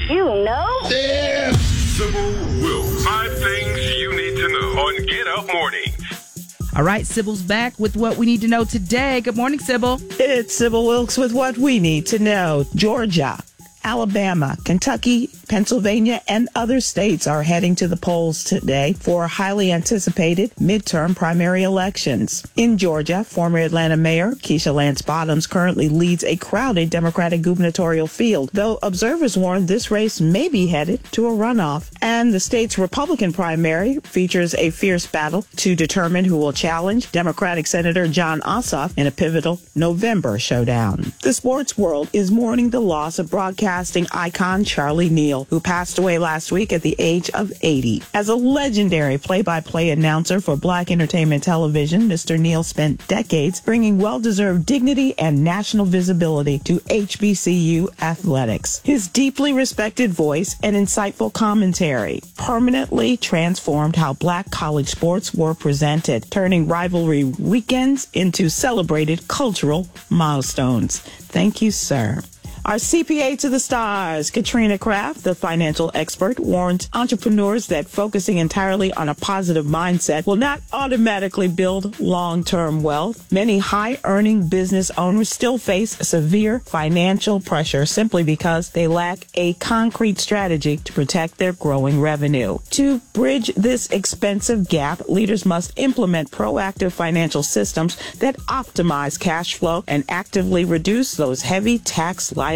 You know? Damn. Sybil Wilkes. 5 things you need to know on Get Up Mornings. All right, Sybil's back with what we need to know today. Good morning, Sybil. It's Sybil Wilkes with what we need to know. Georgia, Alabama, Kentucky, Pennsylvania, and other states are heading to the polls today for highly anticipated midterm primary elections. In Georgia, former Atlanta Mayor Keisha Lance Bottoms currently leads a crowded Democratic gubernatorial field, though observers warn this race may be headed to a runoff. And the state's Republican primary features a fierce battle to determine who will challenge Democratic Senator Jon Ossoff in a pivotal November showdown. The sports world is mourning the loss of broadcasting icon Charlie Neal, who passed away last week at the age of 80. As a legendary play-by-play announcer for Black entertainment television, Mr. Neal spent decades bringing well-deserved dignity and national visibility to HBCU athletics. His deeply respected voice and insightful commentary permanently transformed how Black college sports were presented, turning rivalry weekends into celebrated cultural milestones. Thank you, sir. Our CPA to the stars, Katrina Kraft, the financial expert, warns entrepreneurs that focusing entirely on a positive mindset will not automatically build long-term wealth. Many high-earning business owners still face severe financial pressure simply because they lack a concrete strategy to protect their growing revenue. To bridge this expensive gap, leaders must implement proactive financial systems that optimize cash flow and actively reduce those heavy tax liabilities.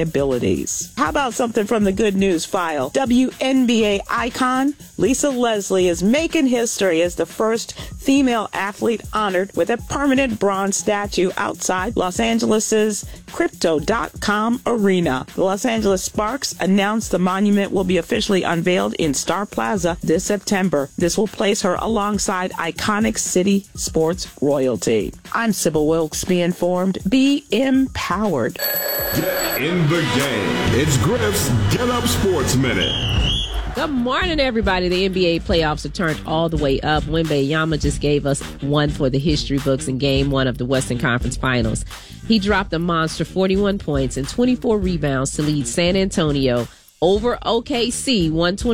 How about something from the good news file? WNBA icon Lisa Leslie is making history as the first female athlete honored with a permanent bronze statue outside Los Angeles' Crypto.com arena. The Los Angeles Sparks announced the monument will be officially unveiled in Star Plaza this September. This will place her alongside iconic city sports royalty. I'm Sybil Wilkes. Be informed, be empowered. Get in the game. It's Griff's Get Up Sports Minute. Good morning, everybody. The NBA playoffs are turned all the way up. Wembanyama just gave us one for the history books in Game 1 of the Western Conference Finals. He dropped a monster 41 points and 24 rebounds to lead San Antonio over OKC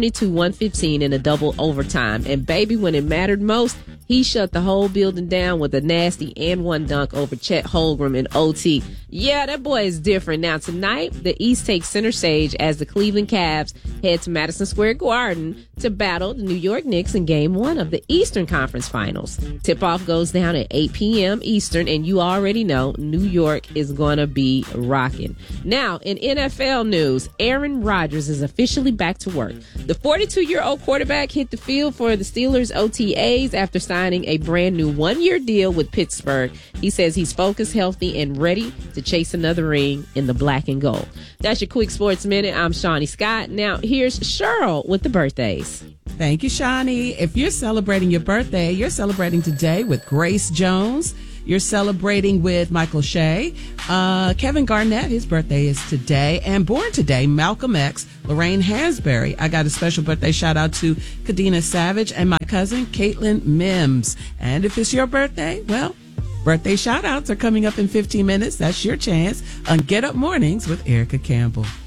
122-115 in a double overtime. And baby, when it mattered most, he shut the whole building down with a nasty and one dunk over Chet Holmgren in OT. Yeah, that boy is different. Now tonight, the East takes center stage as the Cleveland Cavs head to Madison Square Garden to battle the New York Knicks in Game 1 of the Eastern Conference Finals. Tip-off goes down at 8 p.m. Eastern, and you already know New York is going to be rocking. Now, in NFL news, Aaron Rodgers is officially back to work. The 42-year-old quarterback hit the field for the Steelers OTAs after signing a brand new one-year deal with Pittsburgh. He says he's focused, healthy, and ready to chase another ring in the black and gold. That's your quick sports minute. I'm Shawnee Scott. Now here's Cheryl with the birthdays. Thank you, Shawnee. If you're celebrating your birthday, you're celebrating today with Grace Jones. You're celebrating with Michael Shea. Kevin Garnett, his birthday is today. And born today, Malcolm X, Lorraine Hansberry. I got a special birthday shout out to Kadena Savage and my cousin, Caitlin Mims. And if it's your birthday, well, birthday shout outs are coming up in 15 minutes. That's your chance on Get Up Mornings with Erica Campbell.